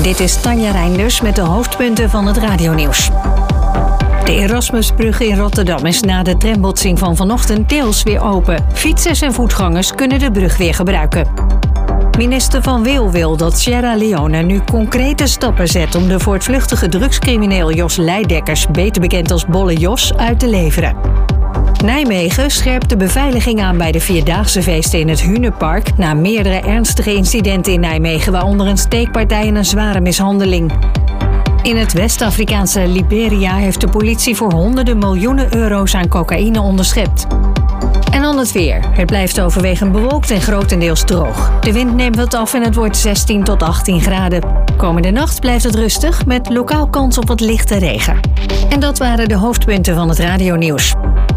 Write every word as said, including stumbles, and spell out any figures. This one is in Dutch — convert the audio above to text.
Dit is Tanja Reinders met de hoofdpunten van het radionieuws. De Erasmusbrug in Rotterdam is na de trambotsing van vanochtend deels weer open. Fietsers en voetgangers kunnen de brug weer gebruiken. Minister Van Wil wil dat Sierra Leone nu concrete stappen zet om de voortvluchtige drugscrimineel Jos Leidekkers, beter bekend als Bolle Jos, uit te leveren. Nijmegen scherpt de beveiliging aan bij de Vierdaagse feesten in het Hunenpark na meerdere ernstige incidenten in Nijmegen, waaronder een steekpartij en een zware mishandeling. In het West-Afrikaanse Liberia heeft de politie voor honderden miljoenen euro's aan cocaïne onderschept. En dan het weer. Het blijft overwegend bewolkt en grotendeels droog. De wind neemt wat af en het wordt zestien tot achttien graden. Komende nacht blijft het rustig met lokaal kans op wat lichte regen. En dat waren de hoofdpunten van het radionieuws.